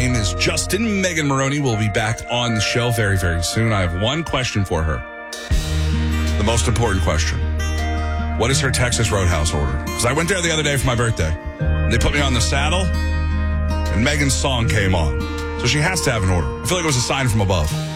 name is Justin. Megan Maroney will be back on the show very, very soon. I have one question for her. The most important question. What is her Texas Roadhouse order? Because I went there the other day for my birthday. They put me on the saddle, and Megan's song came on. So she has to have an order. I feel like it was a sign from above.